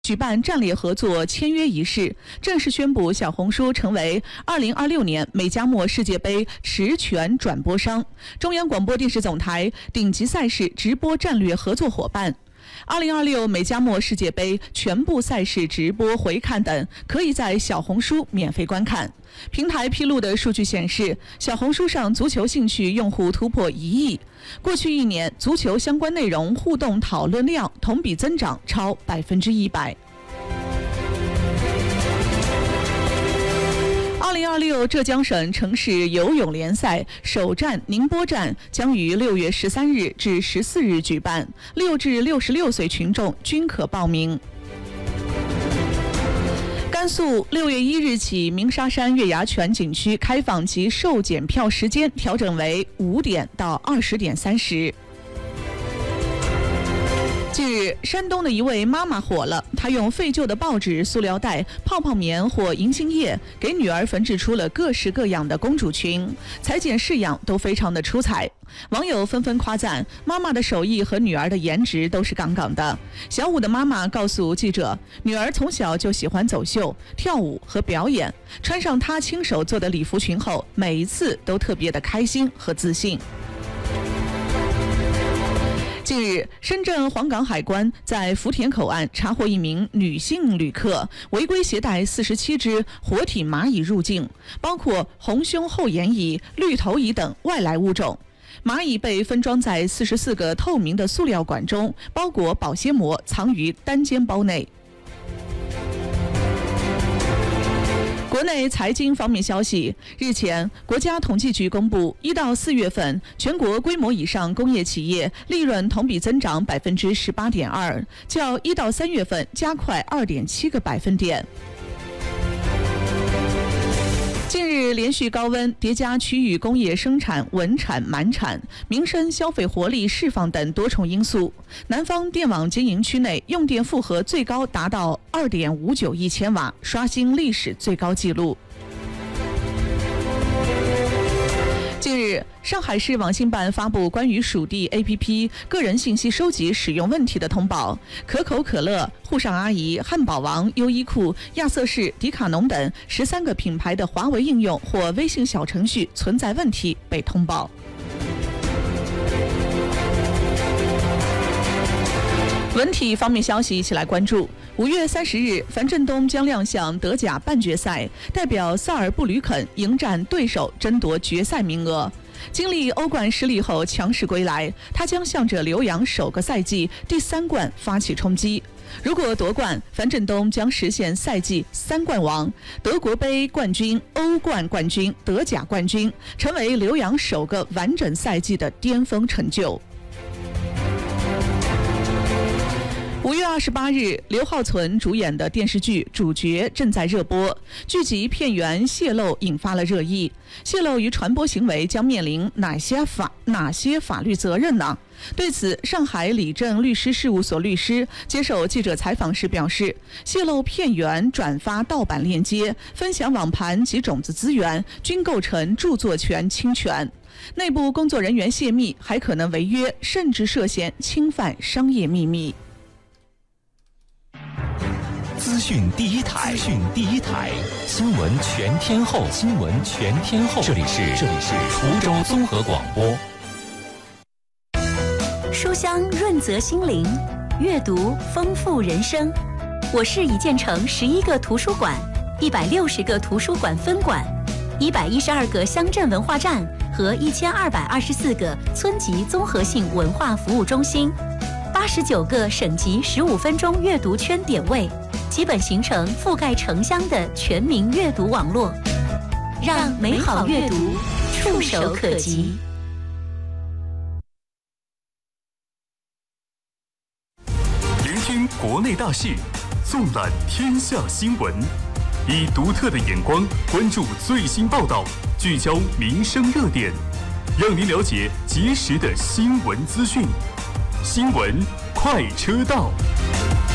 举办战略合作签约仪式，正式宣布小红书成为2026年美加墨世界杯持权转播商、中央广播电视总台顶级赛事直播战略合作伙伴。2026美加墨世界杯全部赛事直播回看等可以在小红书免费观看。平台披露的数据显示，小红书上足球兴趣用户突破1亿，过去1年足球相关内容互动讨论量同比增长超100%。2026浙江省城市游泳联赛首站宁波站将于6月13日至14日举办，6至66岁群众均可报名。甘肃6月1日起，鸣沙山月牙泉景区开放及售检票时间调整为5点到20点30。近日，山东的一位妈妈火了，她用废旧的报纸、塑料袋、泡泡棉或银杏叶给女儿缝制出了各式各样的公主裙，裁剪式样都非常的出彩。网友纷纷夸赞妈妈的手艺和女儿的颜值都是杠杠的。小五的妈妈告诉记者，女儿从小就喜欢走秀、跳舞和表演，穿上她亲手做的礼服裙后，每一次都特别的开心和自信。近日，深圳黄岗海关在福田口岸查获一名女性旅客违规携带47只活体蚂蚁入境，包括红胸后眼蚁、绿头蚁等外来物种。蚂蚁被分装在44个透明的塑料管中，包裹保鲜膜，藏于单间包内。国内财经方面消息，日前，国家统计局公布，1到4月份全国规模以上工业企业利润同比增长18.2%，较1到3月份加快2.7个百分点。近日连续高温叠加区域工业生产稳产满产、民生消费活力释放等多重因素，南方电网经营区内用电负荷最高达到2.59亿千瓦，刷新历史最高纪录。近日，上海市网信办发布关于属地 APP 个人信息收集使用问题的通报，可口可乐、沪上阿姨、汉堡王、优衣库、亚瑟士、迪卡侬等13个品牌的华为应用或微信小程序存在问题被通报。文体方面消息一起来关注。5月30日，樊振东将亮相德甲半决赛，代表萨尔布吕肯迎战对手，争夺决赛名额。经历欧冠失利后强势归来，他将向着留洋首个赛季第3冠发起冲击。如果夺冠，樊振东将实现赛季3冠王，德国杯冠军、欧冠冠军、德甲冠军，成为留洋首个完整赛季的巅峰成就。5月28日，刘浩存主演的电视剧《主角》正在热播，剧集片源泄露引发了热议。泄露与传播行为将面临哪些法律责任呢？对此，上海理政律师事务所律师接受记者采访时表示，泄露片源、转发盗版链接、分享网盘及种子资源均构成著作权侵权。内部工作人员泄密还可能违约，甚至涉嫌侵犯商业秘密。 资讯第一台，新闻全天候，这里是滁州综合广播。 书香润泽心灵，阅读丰富人生。我市已建成11个图书馆、160个图书馆分馆、112个乡镇文化站和1224个村级综合性文化服务中心，89个省级15分钟阅读圈点位，基本形成覆盖城乡的全民阅读网络，让美好阅读触手可及。 聆听国内大事，纵览天下新闻，以独特的眼光关注最新报道，聚焦民生热点，让您了解及时的新闻资讯。新闻快车道。